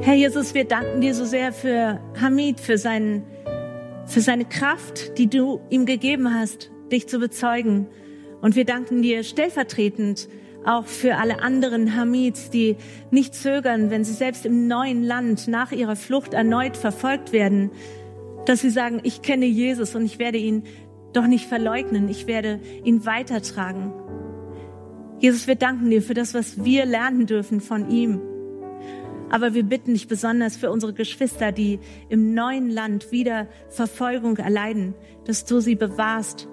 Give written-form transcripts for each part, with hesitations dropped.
Herr Jesus, wir danken dir so sehr für Hamid, für seine Kraft, die du ihm gegeben hast, dich zu bezeugen. Und wir danken dir stellvertretend auch für alle anderen Hamids, die nicht zögern, wenn sie selbst im neuen Land nach ihrer Flucht erneut verfolgt werden, dass sie sagen, ich kenne Jesus und ich werde ihn doch nicht verleugnen, ich werde ihn weitertragen. Jesus, wir danken dir für das, was wir lernen dürfen von ihm. Aber wir bitten dich besonders für unsere Geschwister, die im neuen Land wieder Verfolgung erleiden, dass du sie bewahrst.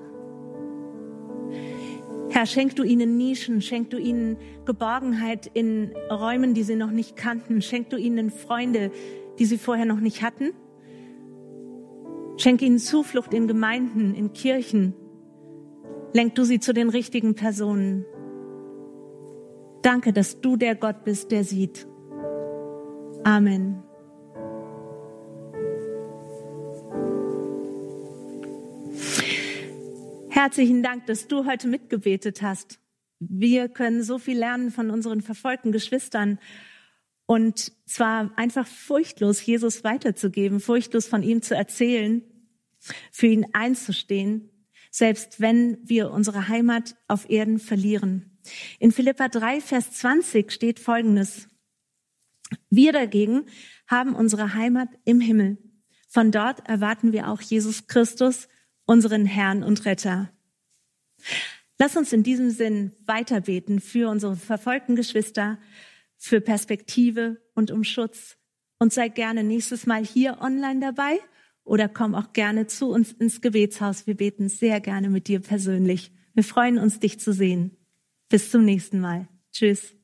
Herr, schenk du ihnen Nischen, schenk du ihnen Geborgenheit in Räumen, die sie noch nicht kannten. Schenk du ihnen Freunde, die sie vorher noch nicht hatten. Schenk ihnen Zuflucht in Gemeinden, in Kirchen. Lenk du sie zu den richtigen Personen. Danke, dass du der Gott bist, der sieht. Amen. Herzlichen Dank, dass du heute mitgebetet hast. Wir können so viel lernen von unseren verfolgten Geschwistern und zwar einfach furchtlos Jesus weiterzugeben, furchtlos von ihm zu erzählen, für ihn einzustehen, selbst wenn wir unsere Heimat auf Erden verlieren. In Philipper 3, Vers 20 steht Folgendes: Wir dagegen haben unsere Heimat im Himmel. Von dort erwarten wir auch Jesus Christus, unseren Herrn und Retter. Lass uns in diesem Sinn weiterbeten für unsere verfolgten Geschwister, für Perspektive und um Schutz. Und sei gerne nächstes Mal hier online dabei oder komm auch gerne zu uns ins Gebetshaus. Wir beten sehr gerne mit dir persönlich. Wir freuen uns, dich zu sehen. Bis zum nächsten Mal. Tschüss.